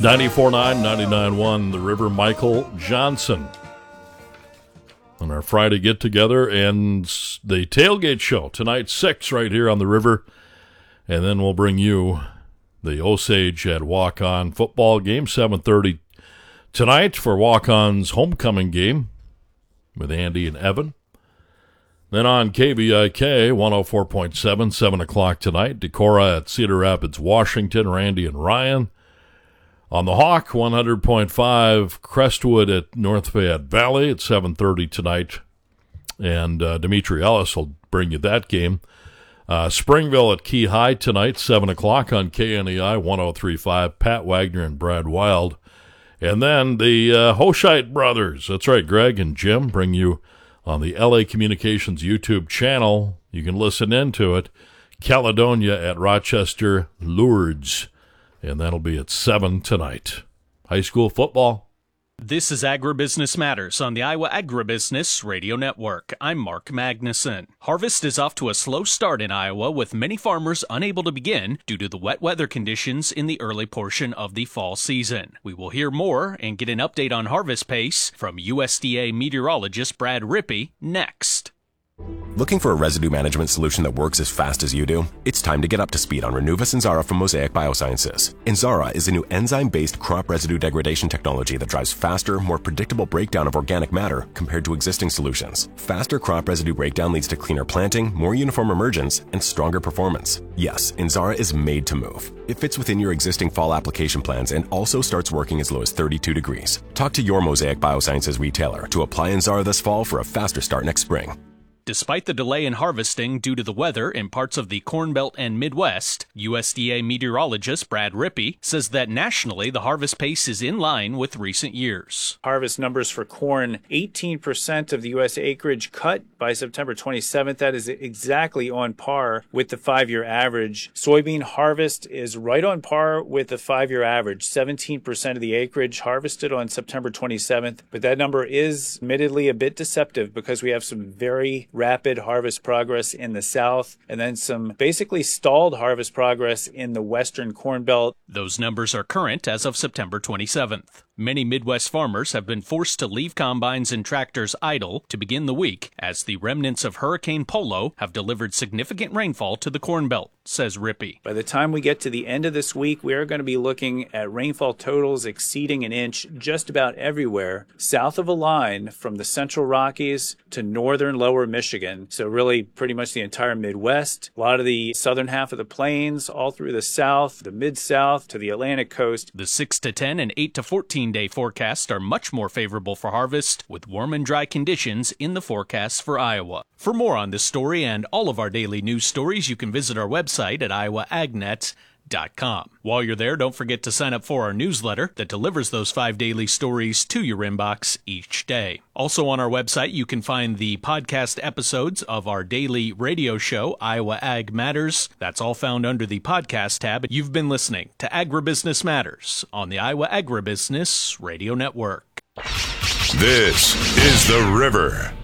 94.9, 99.1, The River, Michael Johnson. On our Friday get-together and the tailgate show tonight, 6 right here on The River. And then we'll bring you the Osage at Walk-On football game, 7:30 tonight for Walk-On's homecoming game with Andy and Evan. Then on KVIK, 104.7, 7 o'clock tonight, Decorah at Cedar Rapids, Washington, Randy and Ryan. On the Hawk, 100.5, Crestwood at North Fayette Valley at 7:30 tonight. And Dimitri Ellis will bring you that game. Springville at Key High tonight, 7 o'clock on KNEI 103.5, Pat Wagner and Brad Wild. And then the Hoshite brothers, that's right, Greg and Jim, bring you on the LA Communications YouTube channel. You can listen into it. Caledonia at Rochester Lourdes. And that'll be at 7 tonight. High school football. This is Agribusiness Matters on the Iowa Agribusiness Radio Network. I'm Mark Magnuson. Harvest is off to a slow start in Iowa, with many farmers unable to begin due to the wet weather conditions in the early portion of the fall season. We will hear more and get an update on harvest pace from USDA meteorologist Brad Rippey next. Looking for a residue management solution that works as fast as you do? It's time to get up to speed on Renuvus Inzara from Mosaic Biosciences. Inzara is a new enzyme-based crop residue degradation technology that drives faster, more predictable breakdown of organic matter compared to existing solutions. Faster crop residue breakdown leads to cleaner planting, more uniform emergence, and stronger performance. Yes, Inzara is made to move. It fits within your existing fall application plans and also starts working as low as 32 degrees. Talk to your Mosaic Biosciences retailer to apply Inzara this fall for a faster start next spring. Despite the delay in harvesting due to the weather in parts of the Corn Belt and Midwest, USDA meteorologist Brad Rippey says that nationally the harvest pace is in line with recent years. Harvest numbers for corn, 18% of the U.S. acreage cut by September 27th. That is exactly on par with the 5-year average. Soybean harvest is right on par with the 5-year average, 17% of the acreage harvested on September 27th. But that number is admittedly a bit deceptive because we have some very rapid harvest progress in the south, and then some basically stalled harvest progress in the western Corn Belt. Those numbers are current as of September 27th. Many Midwest farmers have been forced to leave combines and tractors idle to begin the week as the remnants of Hurricane Polo have delivered significant rainfall to the Corn Belt, says Rippey. By the time we get to the end of this week, we are going to be looking at rainfall totals exceeding an inch just about everywhere south of a line from the Central Rockies to northern lower Michigan. So really pretty much the entire Midwest, a lot of the southern half of the plains, all through the south, the mid-south to the Atlantic coast. The 6 to 10 and 8 to 14-day forecasts are much more favorable for harvest, with warm and dry conditions in the forecast for Iowa. For more on this story and all of our daily news stories, you can visit our website at iowaagnet.com. While you're there, don't forget to sign up for our newsletter that delivers those 5 daily stories to your inbox each day. Also on our website, you can find the podcast episodes of our daily radio show, Iowa Ag Matters. That's all found under the podcast tab. You've been listening to Agribusiness Matters on the Iowa Agribusiness Radio Network. This is The River.